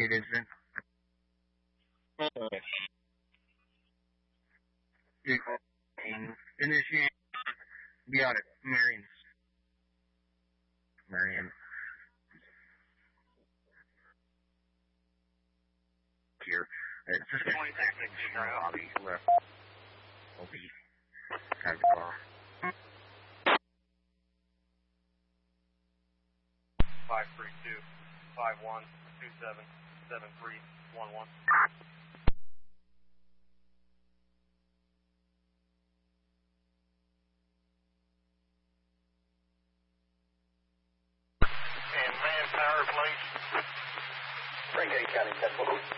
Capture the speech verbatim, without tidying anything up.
State incident. Okay. Initiate. Be on it. Marion. Marion. Here. It's just twenty-six lobby left. O B. Have the car. Five three two five one two seven seven three one one. And manpower, please. Springate County, ten one.